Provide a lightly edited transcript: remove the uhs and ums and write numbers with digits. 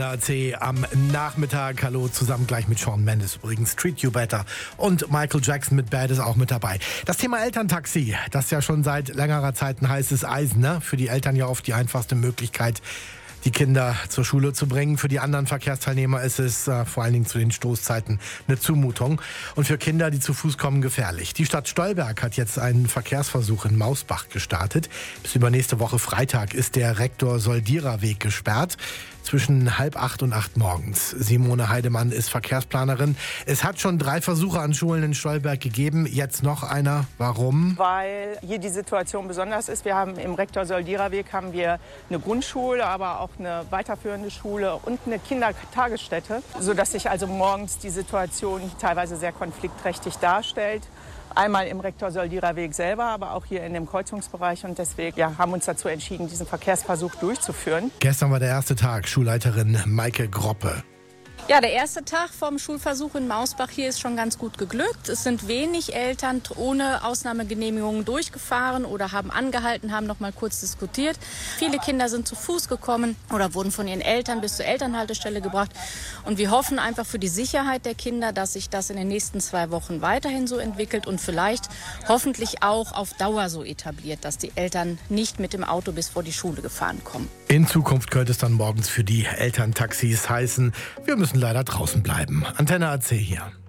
AC am Nachmittag. Hallo zusammen gleich mit Shawn Mendes übrigens. Treat You Better. Und Michael Jackson mit Bad ist auch mit dabei. Das Thema Elterntaxi, das ist ja schon seit längerer Zeit ein heißes Eisen. Ne? Für die Eltern ja oft die einfachste Möglichkeit, die Kinder zur Schule zu bringen. Für die anderen Verkehrsteilnehmer ist es vor allen Dingen zu den Stoßzeiten eine Zumutung. Und für Kinder, die zu Fuß kommen, gefährlich. Die Stadt Stolberg hat jetzt einen Verkehrsversuch in Mausbach gestartet. Bis übernächste Woche Freitag ist der Rektor-Soldierer-Weg gesperrt. Zwischen 7:30 und 8 morgens. Simone Heidemann ist Verkehrsplanerin. Es hat schon 3 Versuche an Schulen in Stolberg gegeben. Jetzt noch einer. Warum? Weil hier die Situation besonders ist. Wir haben im Rektor-Soldierer-Weg haben wir eine Grundschule, aber auch eine weiterführende Schule und eine Kindertagesstätte, sodass sich also morgens die Situation teilweise sehr konfliktträchtig darstellt. Einmal im Rektor-Soldierer-Weg selber, aber auch hier in dem Kreuzungsbereich. Und deswegen haben wir uns dazu entschieden, diesen Verkehrsversuch durchzuführen. Gestern war der erste Tag. Schulleiterin Maike Groppe. Ja, der erste Tag vom Schulversuch in Mausbach hier ist schon ganz gut geglückt. Es sind wenig Eltern ohne Ausnahmegenehmigungen durchgefahren oder haben angehalten, haben noch mal kurz diskutiert. Viele Kinder sind zu Fuß gekommen oder wurden von ihren Eltern bis zur Elternhaltestelle gebracht. Und wir hoffen einfach für die Sicherheit der Kinder, dass sich das in den nächsten 2 Wochen weiterhin so entwickelt und vielleicht hoffentlich auch auf Dauer so etabliert, dass die Eltern nicht mit dem Auto bis vor die Schule gefahren kommen. In Zukunft könnte es dann morgens für die Elterntaxis heißen, wir müssen leider draußen bleiben. Antenne AC hier.